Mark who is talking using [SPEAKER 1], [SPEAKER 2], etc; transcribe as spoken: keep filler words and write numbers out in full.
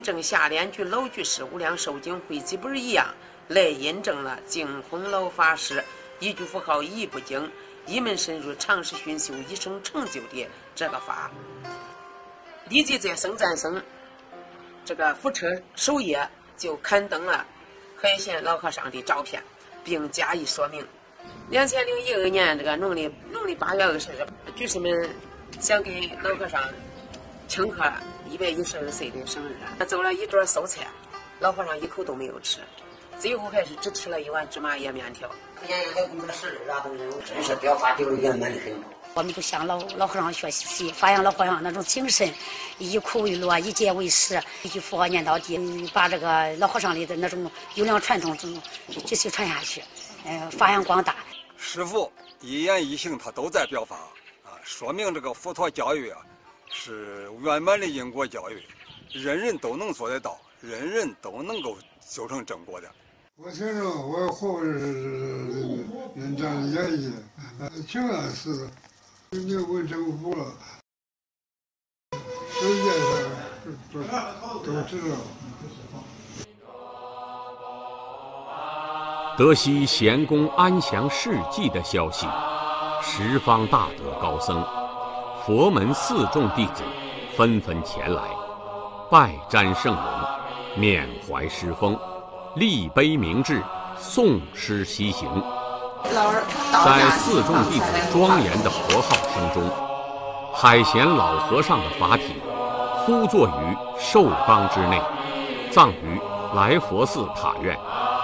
[SPEAKER 1] 正下联句老句式无量寿经会记本一样，来印证了净空老法师一句符号一不精，一门深入，长时熏修，一生成就的这个法。立即在僧赞僧这个福车首页就刊登了海贤老和尚的照片，并加以说明。两千零一二年这个农历农历八月二十日，居士们想给老和尚庆贺一百一十二岁的生日，走了一桌素菜，老和尚一口都没有吃，最后还是只吃了一碗芝麻叶面条。
[SPEAKER 2] 年还工作十二都是真是表发丢圆满的很。
[SPEAKER 3] 我们就向老老和尚学习，发扬老和尚那种精神，以苦为乐，以戒为师，一句佛号念到底，把这个老和尚里的那种优良传统继续传下去，呃，发扬光大。
[SPEAKER 4] 师父一言一行他都在表法啊，说明这个佛陀教育啊是圆满的因果教育，人人都能做得到，人人都能够修成正果的。
[SPEAKER 5] 我听着我后人人家的演绎，挺安似的。你问政府了，世界上都都知道。
[SPEAKER 6] 得悉贤公安详事迹的消息，十方大德高僧、佛门四众弟子纷纷前来，拜瞻圣容，缅怀师风，立碑铭志，诵诗西行。在四众弟子庄严的佛号声中，海贤老和尚的法体敷坐于寿冈之内，葬于来佛寺塔院。